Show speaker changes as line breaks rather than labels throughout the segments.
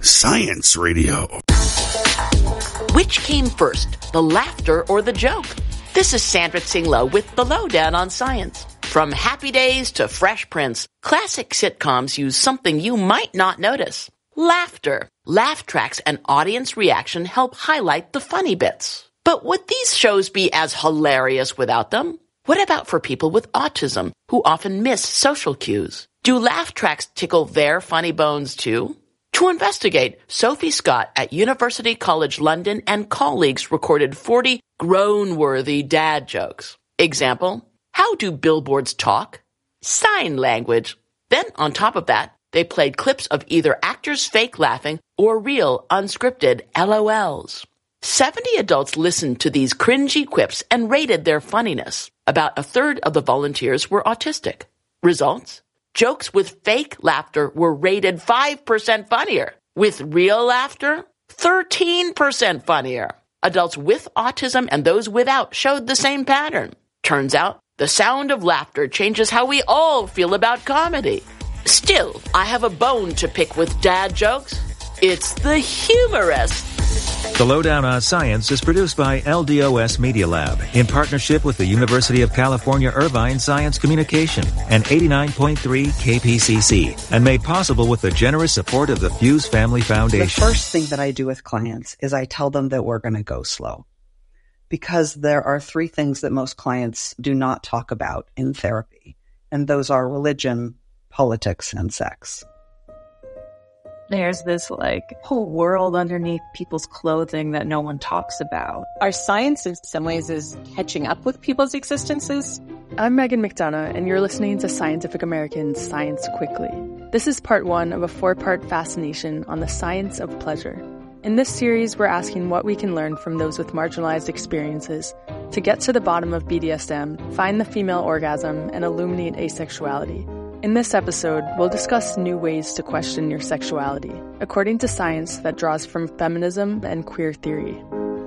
Science Radio.
Which came first, the laughter or the joke? This is Sandra Tsinglow with the Lowdown on Science. From Happy Days to Fresh Prince, classic sitcoms use something you might not notice. Laughter. Laugh tracks and audience reaction help highlight the funny bits. But would these shows be as hilarious without them? What about for people with autism who often miss social cues? Do laugh tracks tickle their funny bones too? To investigate, Sophie Scott at University College London and colleagues recorded 40 groan-worthy dad jokes. Example, how do billboards talk? Sign language. Then, on top of that, they played clips of either actors fake laughing or real, unscripted LOLs. 70 adults listened to these cringy quips and rated their funniness. About a third of the volunteers were autistic. Results? Jokes with fake laughter were rated 5% funnier. With real laughter, 13% funnier. Adults with autism and those without showed the same pattern. Turns out, the sound of laughter changes how we all feel about comedy. Still, I have a bone to pick with dad jokes. It's the humorous.
The Lowdown on Science is produced by LDOS Media Lab in partnership with the University of California Irvine Science Communication and 89.3 KPCC, and made possible with the generous support of the Fuse Family Foundation.
The first thing that I do with clients is I tell them that we're going to go slow, because there are three things that most clients do not talk about in therapy, and those are religion, politics, and sex.
There's this whole world underneath people's clothing that no one talks about. Our science in some ways is catching up with people's existences.
I'm Megan McDonough, and you're listening to Scientific American's Science Quickly. This is part one of a 4-part fascination on the science of pleasure. In this series, we're asking what we can learn from those with marginalized experiences to get to the bottom of BDSM, find the female orgasm, and illuminate asexuality. In this episode, we'll discuss new ways to question your sexuality, according to science that draws from feminism and queer theory.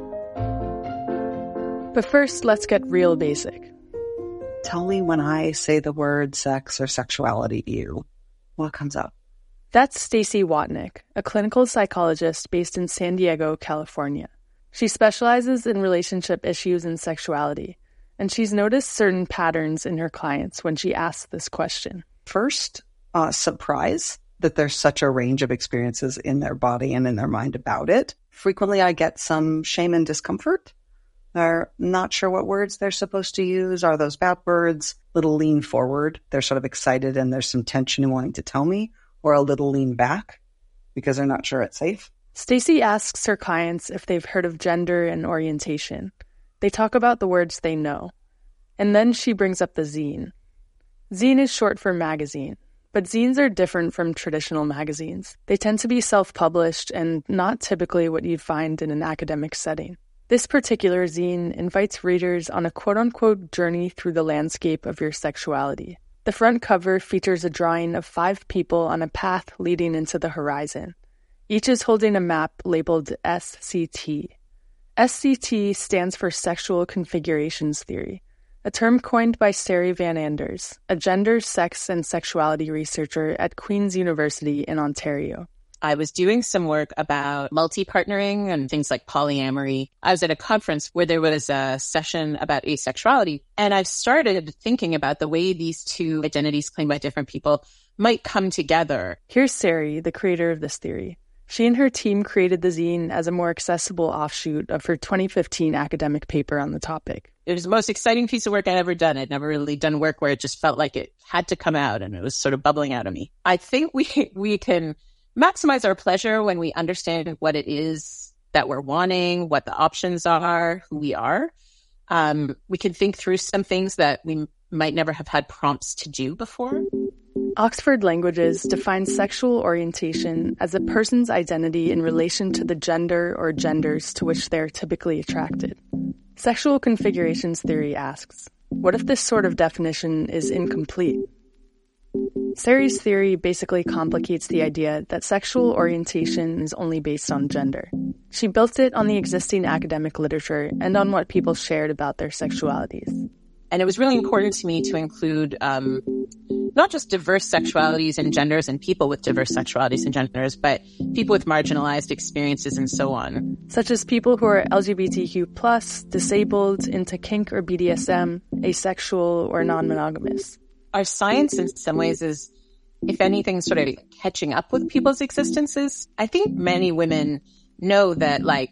But first, let's get real basic.
Tell me when I say the word sex or sexuality to you, what comes up?
That's Stacy Watnick, a clinical psychologist based in San Diego, California. She specializes in relationship issues and sexuality, and she's noticed certain patterns in her clients when she asks this question.
First, surprise that there's such a range of experiences in their body and in their mind about it. Frequently, I get some shame and discomfort. They're not sure what words they're supposed to use. Are those bad words? Little lean forward. They're sort of excited and there's some tension in wanting to tell me, or a little lean back because they're not sure it's safe.
Stacy asks her clients if they've heard of gender and orientation. They talk about the words they know. And then she brings up the zine. Zine is short for magazine, but zines are different from traditional magazines. They tend to be self-published and not typically what you'd find in an academic setting. This particular zine invites readers on a quote-unquote journey through the landscape of your sexuality. The front cover features a drawing of 5 people on a path leading into the horizon. Each is holding a map labeled SCT. SCT stands for Sexual Configurations Theory, a term coined by Sari Van Anders, a gender, sex, and sexuality researcher at Queen's University in Ontario.
I was doing some work about multi-partnering and things like polyamory. I was at a conference where there was a session about asexuality, and I've started thinking about the way these two identities claimed by different people might come together.
Here's Sari, the creator of this theory. She and her team created the zine as a more accessible offshoot of her 2015 academic paper on the topic.
It was the most exciting piece of work I'd ever done. I'd never really done work where it just felt like it had to come out and it was sort of bubbling out of me. I think we can maximize our pleasure when we understand what it is that we're wanting, what the options are, who we are. We can think through some things that we might never have had prompts to do before.
Oxford Languages defines sexual orientation as a person's identity in relation to the gender or genders to which they are typically attracted. Sexual configurations theory asks, what if this sort of definition is incomplete? Sari's theory basically complicates the idea that sexual orientation is only based on gender. She built it on the existing academic literature and on what people shared about their sexualities.
And it was really important to me to include not just diverse sexualities and genders and people with diverse sexualities and genders, but people with marginalized experiences and so on.
Such as people who are LGBTQ+, disabled, into kink or BDSM, asexual, or non-monogamous.
Our science in some ways is, if anything, sort of catching up with people's existences. I think many women know that, like,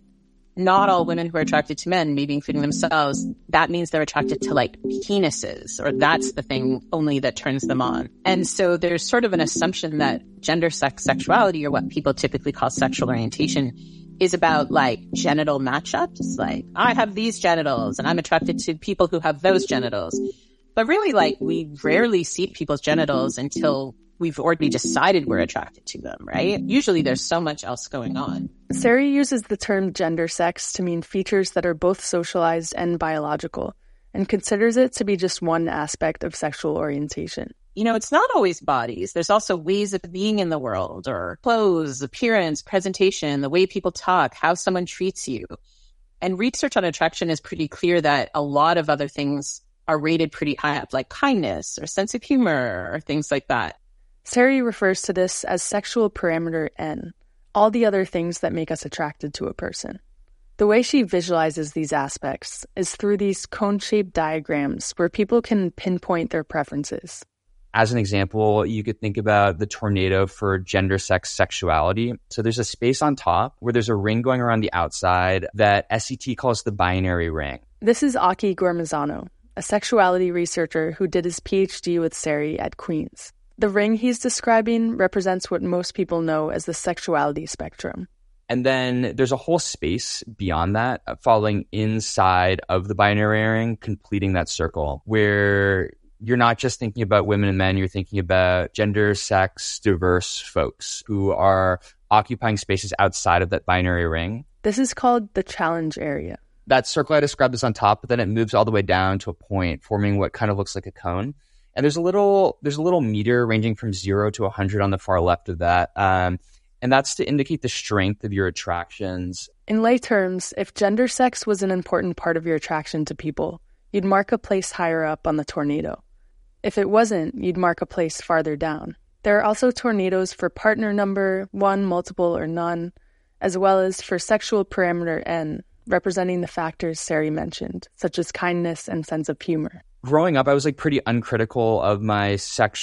not all women who are attracted to men, maybe including themselves, that means they're attracted to, like, penises, or that's the thing only that turns them on. And so there's sort of an assumption that gender, sex, sexuality, or what people typically call sexual orientation, is about, like, genital matchups. Like, I have these genitals and I'm attracted to people who have those genitals. But really, like, we rarely see people's genitals until we've already decided we're attracted to them, right? Usually there's so much else going on.
Sari uses the term gender sex to mean features that are both socialized and biological, and considers it to be just one aspect of sexual orientation.
You know, it's not always bodies. There's also ways of being in the world, or clothes, appearance, presentation, the way people talk, how someone treats you. And research on attraction is pretty clear that a lot of other things are rated pretty high up, like kindness or sense of humor or things like that.
Sari refers to this as sexual parameter N, all the other things that make us attracted to a person. The way she visualizes these aspects is through these cone-shaped diagrams where people can pinpoint their preferences.
As an example, you could think about the tornado for gender, sex, sexuality. So there's a space on top where there's a ring going around the outside that SET calls the binary ring.
This is Aki Gormazano, a sexuality researcher who did his PhD with Sari at Queen's. The ring he's describing represents what most people know as the sexuality spectrum.
And then there's a whole space beyond that, falling inside of the binary ring, completing that circle, where you're not just thinking about women and men, you're thinking about gender, sex, diverse folks who are occupying spaces outside of that binary ring.
This is called the challenge area.
That circle I described is on top, but then it moves all the way down to a point, forming what kind of looks like a cone. And there's a little meter ranging from 0 to 100 on the far left of that. And that's to indicate the strength of your attractions.
In lay terms, if gender sex was an important part of your attraction to people, you'd mark a place higher up on the tornado. If it wasn't, you'd mark a place farther down. There are also tornadoes for partner number, 1, multiple, or none, as well as for sexual parameter N, representing the factors Sari mentioned, such as kindness and sense of humor.
Growing up, I was pretty uncritical of my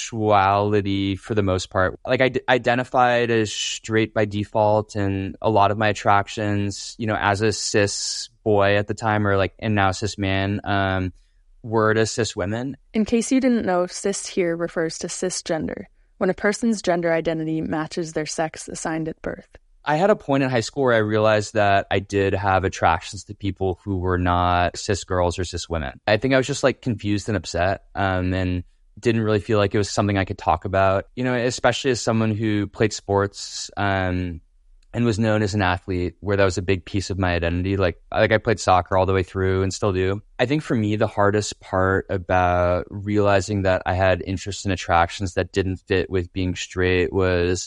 sexuality for the most part. I identified as straight by default, and a lot of my attractions, as a cis boy at the time, and now cis man, were to cis women.
In case you didn't know, cis here refers to cisgender, when a person's gender identity matches their sex assigned at birth.
I had a point in high school where I realized that I did have attractions to people who were not cis girls or cis women. I think I was just confused and upset, and didn't really feel like it was something I could talk about, especially as someone who played sports and was known as an athlete, where that was a big piece of my identity. I played soccer all the way through and still do. I think for me, the hardest part about realizing that I had interests and attractions that didn't fit with being straight was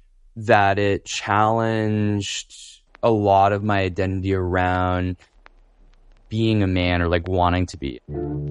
that it challenged a lot of my identity around being a man or wanting to be.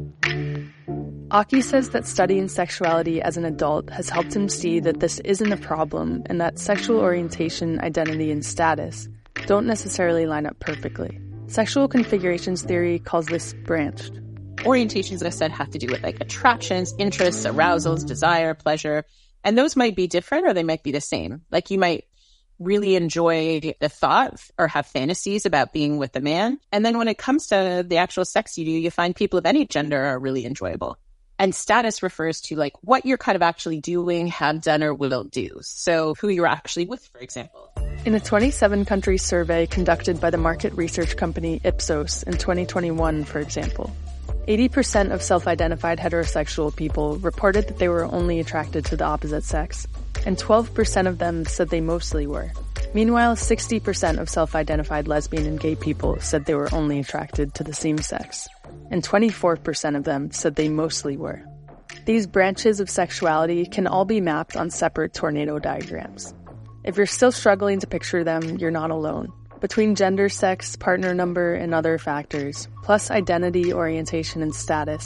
Aki says that studying sexuality as an adult has helped him see that this isn't a problem, and that sexual orientation, identity, and status don't necessarily line up perfectly. Sexual configurations theory calls this branched.
Orientations, as I said, have to do with attractions, interests, arousals, desire, pleasure. And those might be different, or they might be the same. You might really enjoy the thought or have fantasies about being with a man. And then when it comes to the actual sex you do, you find people of any gender are really enjoyable. And status refers to what you're kind of actually doing, have done, or will do. So who you're actually with, for example.
In a 27-country survey conducted by the market research company Ipsos in 2021, for example, 80% of self-identified heterosexual people reported that they were only attracted to the opposite sex, and 12% of them said they mostly were. Meanwhile, 60% of self-identified lesbian and gay people said they were only attracted to the same sex, and 24% of them said they mostly were. These branches of sexuality can all be mapped on separate tornado diagrams. If you're still struggling to picture them, you're not alone. Between gender, sex, partner number, and other factors, plus identity, orientation, and status,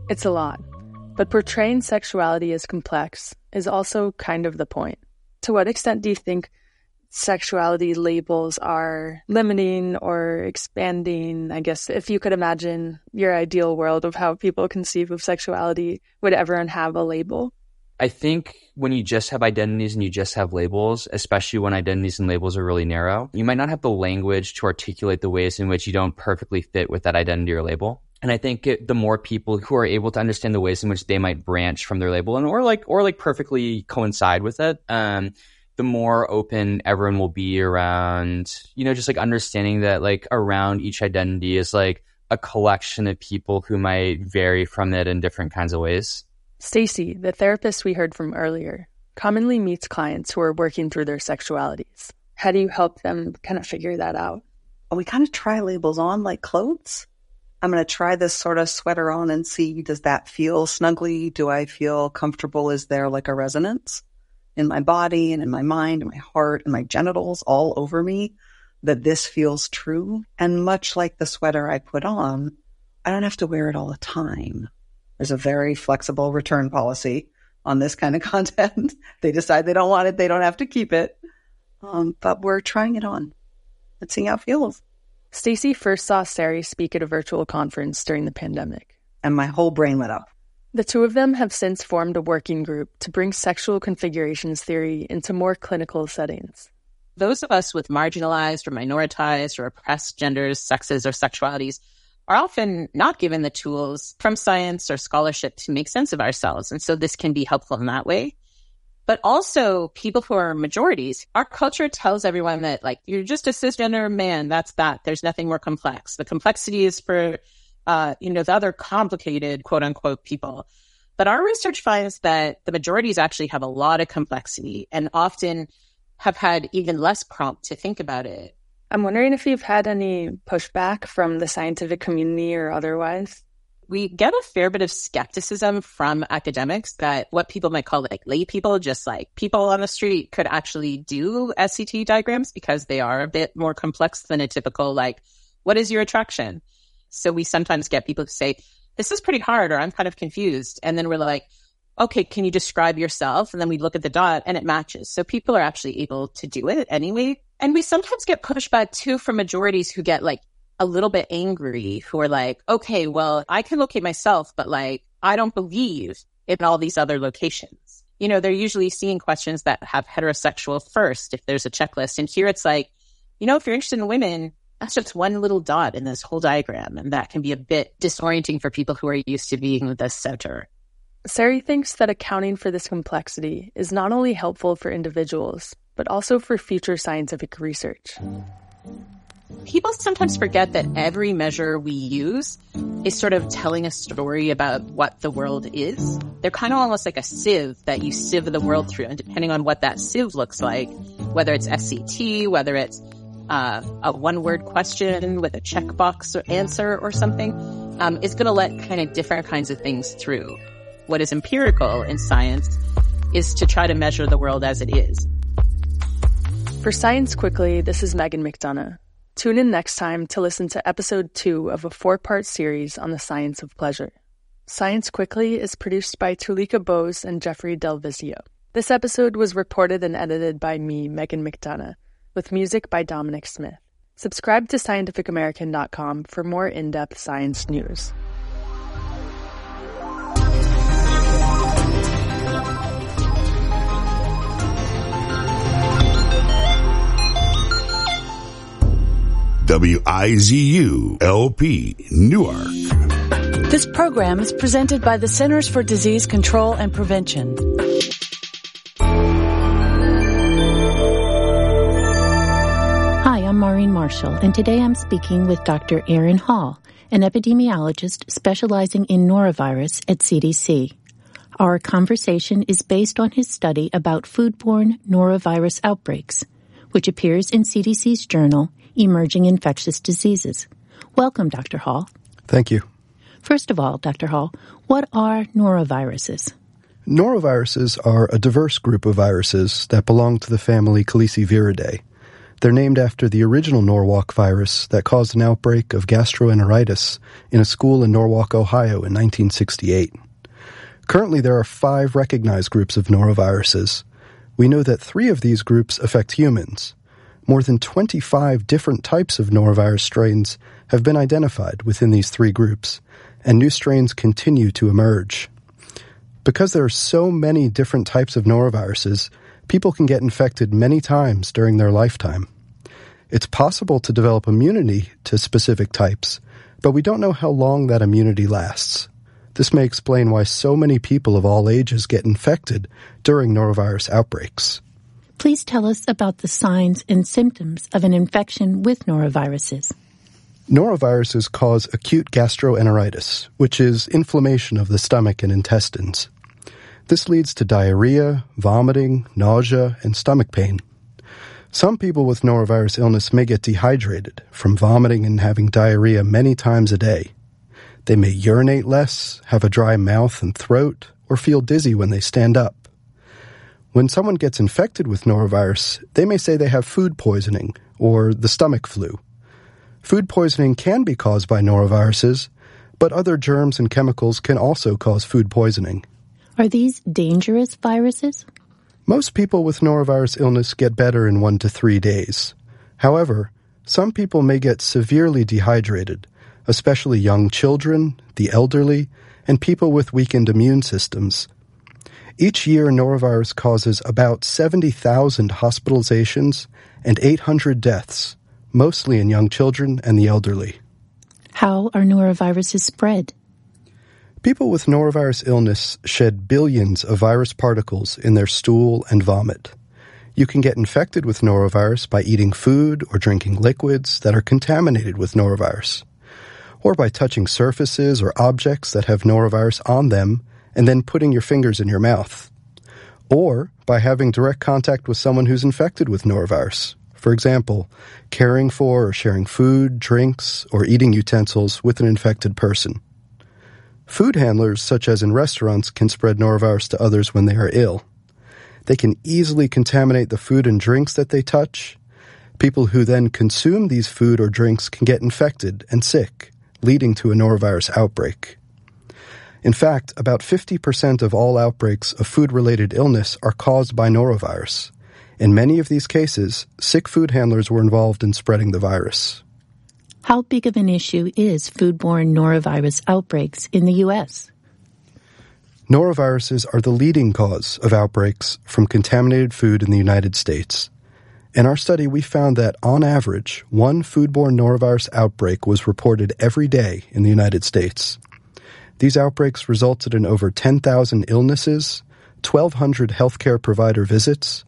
It's a lot, but portraying sexuality as complex is also kind of the point. To what extent do you think sexuality labels are limiting or expanding? I guess if you could imagine your ideal world of how people conceive of sexuality, would everyone have a label?
I think when you just have identities and you just have labels, especially when identities and labels are really narrow, you might not have the language to articulate the ways in which you don't perfectly fit with that identity or label. And I think the more people who are able to understand the ways in which they might branch from their label and or perfectly coincide with it, the more open everyone will be around, just like understanding that like around each identity is like a collection of people who might vary from it in different kinds of ways.
Stacy, the therapist we heard from earlier, commonly meets clients who are working through their sexualities. How do you help them kind of figure that out?
We kind of try labels on like clothes. I'm going to try this sort of sweater on and see, does that feel snuggly? Do I feel comfortable? Is there like a resonance in my body and in my mind and my heart and my genitals all over me that this feels true? And much like the sweater I put on, I don't have to wear it all the time. There's a very flexible return policy on this kind of content. They decide they don't want it, they don't have to keep it. But we're trying it on. Let's see how it feels.
Stacy first saw Sari speak at a virtual conference during the pandemic.
And my whole brain lit up.
The two of them have since formed a working group to bring sexual configurations theory into more clinical settings.
Those of us with marginalized or minoritized or oppressed genders, sexes, or sexualities are often not given the tools from science or scholarship to make sense of ourselves. And so this can be helpful in that way. But also people who are majorities, our culture tells everyone that like, you're just a cisgender man, that's that. There's nothing more complex. The complexity is for, the other complicated, quote unquote, people. But our research finds that the majorities actually have a lot of complexity and often have had even less prompt to think about it.
I'm wondering if you've had any pushback from the scientific community or otherwise.
We get a fair bit of skepticism from academics that what people might call like lay people, just like people on the street, could actually do SCT diagrams because they are a bit more complex than a typical like, what is your attraction? So we sometimes get people to say, this is pretty hard, or I'm kind of confused. And then we're like, okay, can you describe yourself? And then we look at the dot and it matches. So people are actually able to do it anyway. And we sometimes get pushback too from majorities who get like a little bit angry, who are like, okay, well, I can locate myself, but like, I don't believe in all these other locations. They're usually seeing questions that have heterosexual first, if there's a checklist. And here it's like, if you're interested in women, that's just one little dot in this whole diagram. And that can be a bit disorienting for people who are used to being with the center.
Sari thinks that accounting for this complexity is not only helpful for individuals, but also for future scientific research.
People sometimes forget that every measure we use is sort of telling a story about what the world is. They're kind of almost like a sieve that you sieve the world through. And depending on what that sieve looks like, whether it's SCT, whether it's a one-word question with a checkbox or answer or something, is going to let kind of different kinds of things through. What is empirical in science is to try to measure the world as it is.
For Science Quickly, this is Megan McDonough. Tune in next time to listen to episode 2 of a 4-part series on the science of pleasure. Science Quickly is produced by Tulika Bose and Jeffrey Del Vizio. This episode was reported and edited by me, Megan McDonough, with music by Dominic Smith. Subscribe to scientificamerican.com for more in-depth science news.
WIZU-LP, Newark.
This program is presented by the Centers for Disease Control and Prevention.
Hi, I'm Maureen Marshall, and today I'm speaking with Dr. Aaron Hall, an epidemiologist specializing in norovirus at CDC. Our conversation is based on his study about foodborne norovirus outbreaks, which appears in CDC's journal, Emerging Infectious Diseases. Welcome, Dr. Hall.
Thank you.
First of all, Dr. Hall, what are noroviruses?
Noroviruses are a diverse group of viruses that belong to the family Calliciviridae. They're named after the original Norwalk virus that caused an outbreak of gastroenteritis in a school in Norwalk, Ohio in 1968. Currently, there are 5 recognized groups of noroviruses. We know that 3 of these groups affect humans. More than 25 different types of norovirus strains have been identified within these 3 groups, and new strains continue to emerge. Because there are so many different types of noroviruses, people can get infected many times during their lifetime. It's possible to develop immunity to specific types, but we don't know how long that immunity lasts. This may explain why so many people of all ages get infected during norovirus outbreaks.
Please tell us about the signs and symptoms of an infection with noroviruses.
Noroviruses cause acute gastroenteritis, which is inflammation of the stomach and intestines. This leads to diarrhea, vomiting, nausea, and stomach pain. Some people with norovirus illness may get dehydrated from vomiting and having diarrhea many times a day. They may urinate less, have a dry mouth and throat, or feel dizzy when they stand up. When someone gets infected with norovirus, they may say they have food poisoning or the stomach flu. Food poisoning can be caused by noroviruses, but other germs and chemicals can also cause food poisoning.
Are these dangerous viruses?
Most people with norovirus illness get better in 1 to 3 days. However, some people may get severely dehydrated, especially young children, the elderly, and people with weakened immune systems. Each year, norovirus causes about 70,000 hospitalizations and 800 deaths, mostly in young children and the elderly.
How are noroviruses spread?
People with norovirus illness shed billions of virus particles in their stool and vomit. You can get infected with norovirus by eating food or drinking liquids that are contaminated with norovirus, or by touching surfaces or objects that have norovirus on them and then putting your fingers in your mouth, or by having direct contact with someone who's infected with norovirus. For example, caring for or sharing food, drinks, or eating utensils with an infected person. Food handlers, such as in restaurants, can spread norovirus to others when they are ill. They can easily contaminate the food and drinks that they touch. People who then consume these food or drinks can get infected and sick, leading to a norovirus outbreak. In fact, about 50% of all outbreaks of food-related illness are caused by norovirus. In many of these cases, sick food handlers were involved in spreading the virus.
How big of an issue is foodborne norovirus outbreaks in the U.S.?
Noroviruses are the leading cause of outbreaks from contaminated food in the United States. In our study, we found that, on average, 1 foodborne norovirus outbreak was reported every day in the United States. These outbreaks resulted in over 10,000 illnesses, 1,200 healthcare provider visits,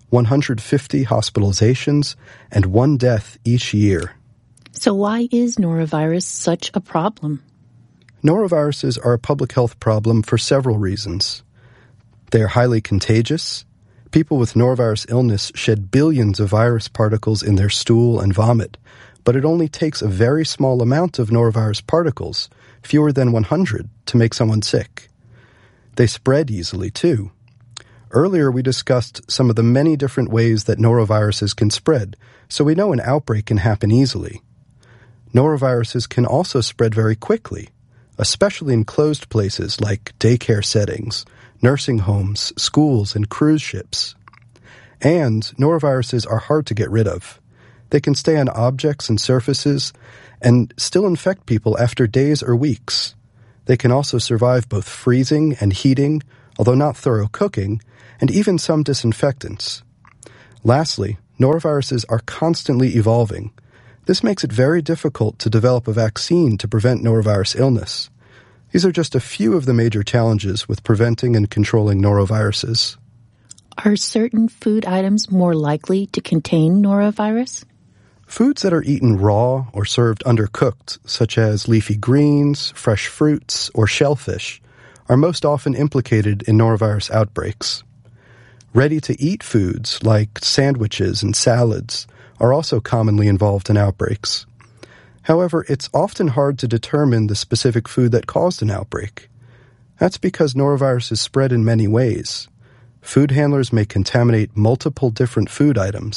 150 hospitalizations, and 1 death each year.
So why is norovirus such a problem?
Noroviruses are a public health problem for several reasons. They are highly contagious. People with norovirus illness shed billions of virus particles in their stool and vomit, but it only takes a very small amount of norovirus particles, fewer than 100, to make someone sick. They spread easily, too. Earlier, we discussed some of the many different ways that noroviruses can spread, so we know an outbreak can happen easily. Noroviruses can also spread very quickly, especially in closed places like daycare settings, nursing homes, schools, and cruise ships. And noroviruses are hard to get rid of. They can stay on objects and surfaces and still infect people after days or weeks. They can also survive both freezing and heating, although not thorough cooking, and even some disinfectants. Lastly, noroviruses are constantly evolving. This makes it very difficult to develop a vaccine to prevent norovirus illness. These are just a few of the major challenges with preventing and controlling noroviruses.
Are certain food items more likely to contain norovirus?
Foods that are eaten raw or served undercooked, such as leafy greens, fresh fruits, or shellfish, are most often implicated in norovirus outbreaks. Ready-to-eat foods like sandwiches and salads are also commonly involved in outbreaks. However, it's often hard to determine the specific food that caused an outbreak. That's because noroviruses spread in many ways. Food handlers may contaminate multiple different food items,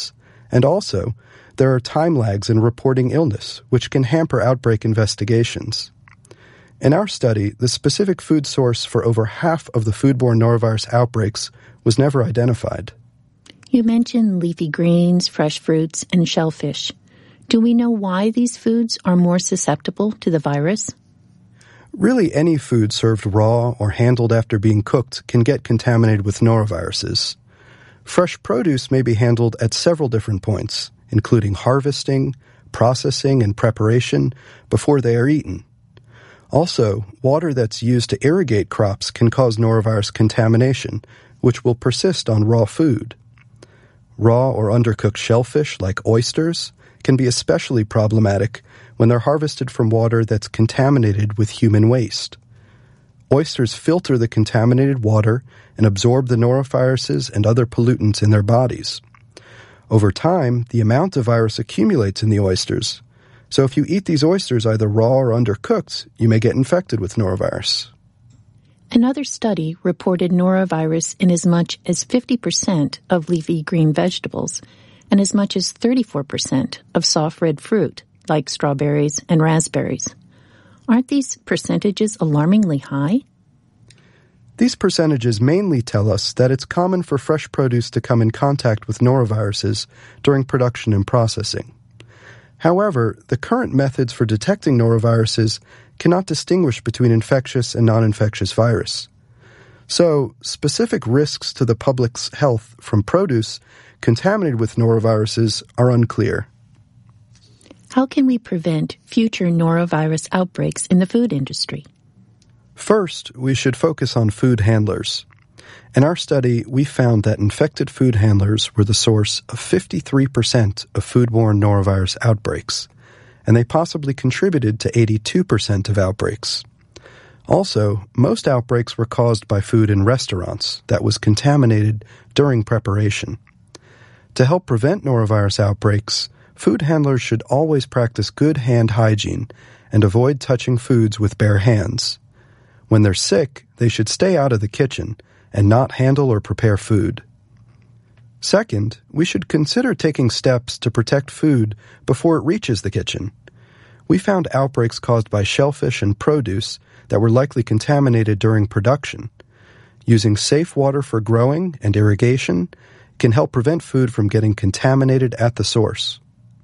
And also, there are time lags in reporting illness, which can hamper outbreak investigations. In our study, the specific food source for over half of the foodborne norovirus outbreaks was never identified.
You mentioned leafy greens, fresh fruits, and shellfish. Do we know why these foods are more susceptible to the virus?
Really, any food served raw or handled after being cooked can get contaminated with noroviruses. Fresh produce may be handled at several different points, including harvesting, processing, and preparation before they are eaten. Also, water that's used to irrigate crops can cause norovirus contamination, which will persist on raw food. Raw or undercooked shellfish, like oysters, can be especially problematic when they're harvested from water that's contaminated with human waste. Oysters filter the contaminated water and absorb the noroviruses and other pollutants in their bodies. Over time, the amount of virus accumulates in the oysters. So if you eat these oysters either raw or undercooked, you may get infected with norovirus.
Another study reported norovirus in as much as 50% of leafy green vegetables and as much as 34% of soft red fruit, like strawberries and raspberries. Aren't these percentages alarmingly high?
These percentages mainly tell us that it's common for fresh produce to come in contact with noroviruses during production and processing. However, the current methods for detecting noroviruses cannot distinguish between infectious and non-infectious virus. So, specific risks to the public's health from produce contaminated with noroviruses are unclear.
How can we prevent future norovirus outbreaks in the food industry?
First, we should focus on food handlers. In our study, we found that infected food handlers were the source of 53% of foodborne norovirus outbreaks, and they possibly contributed to 82% of outbreaks. Also, most outbreaks were caused by food in restaurants that was contaminated during preparation. To help prevent norovirus outbreaks, food handlers should always practice good hand hygiene and avoid touching foods with bare hands. When they're sick, they should stay out of the kitchen and not handle or prepare food. Second, we should consider taking steps to protect food before it reaches the kitchen. We found outbreaks caused by shellfish and produce that were likely contaminated during production. Using safe water for growing and irrigation can help prevent food from getting contaminated at the source.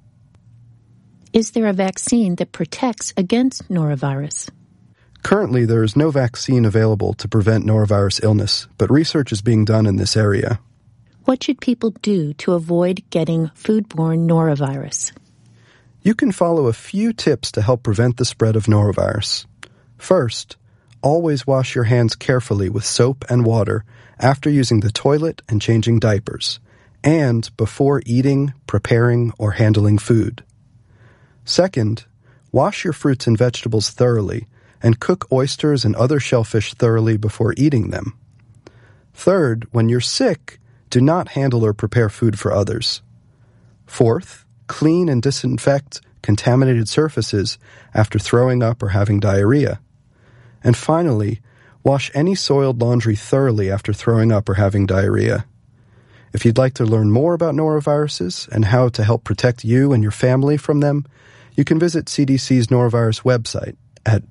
Is there a vaccine that protects against norovirus?
Currently, there is no vaccine available to prevent norovirus illness, but research is being done in this area.
What should people do to avoid getting foodborne norovirus?
You can follow a few tips to help prevent the spread of norovirus. First, always wash your hands carefully with soap and water after using the toilet and changing diapers, and before eating, preparing, or handling food. Second, wash your fruits and vegetables thoroughly and cook oysters and other shellfish thoroughly before eating them. Third, when you're sick, do not handle or prepare food for others. Fourth, clean and disinfect contaminated surfaces after throwing up or having diarrhea. And finally, wash any soiled laundry thoroughly after throwing up or having diarrhea. If you'd like to learn more about noroviruses and how to help protect you and your family from them, you can visit CDC's norovirus website at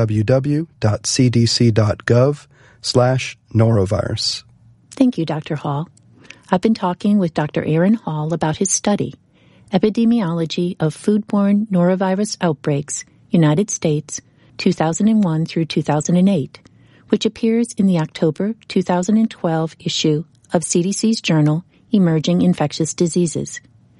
www.cdc.gov/norovirus.
Thank you, Dr. Hall. I've been talking with Dr. Aaron Hall about his study, Epidemiology of Foodborne Norovirus Outbreaks, United States, 2001 through 2008, which appears in the October 2012 issue of CDC's journal, Emerging Infectious Diseases.